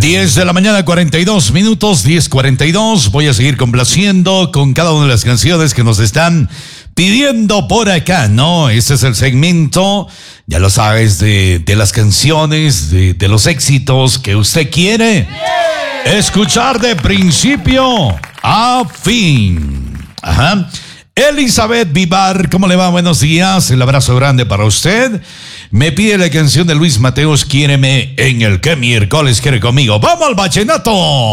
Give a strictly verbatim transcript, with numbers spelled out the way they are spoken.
diez de la mañana, cuarenta y dos minutos, diez cuarenta y dos. Voy a seguir complaciendo con cada una de las canciones que nos están pidiendo por acá, ¿no? Este es el segmento, ya lo sabes, de, de las canciones, de, de los éxitos que usted quiere escuchar de principio a fin. Ajá. Elizabeth Vivar, ¿cómo le va? Buenos días, el abrazo grande para usted. Me pide la canción de Luis Mateos, Quiéreme en el que miércoles quiere conmigo. ¡Vamos al vallenato!